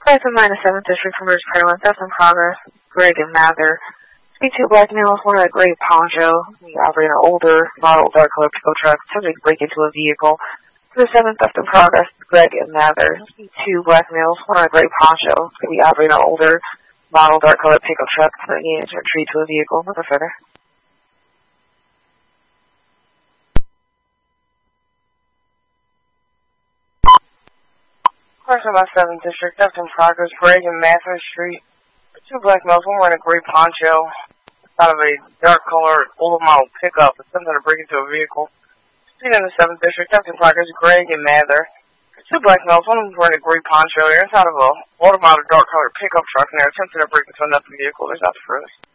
Five and minus 7th District from Ridge Parliament. That's in progress. Greg and Mather. Speak to black males wearing a gray poncho. We operate an older, model dark color pickup truck. Subject to break into a vehicle. For the 7th theft in progress, Greg and Mather. Speak to black males wearing a gray poncho. We operate an older, model dark color pickup truck. Subject to retreat to a vehicle. Nothing further. Person by 7th District, theft in progress, Greg and Mather Street. Two black males, one wearing a gray poncho, out of a dark color, older model pickup, attempting to break into a vehicle. Seen in the 7th District, theft in progress, Greg and Mather. Two black males, one wearing a gray poncho, they're inside of a older model dark color pickup truck, and they're attempting to break into another vehicle. There's nothing further.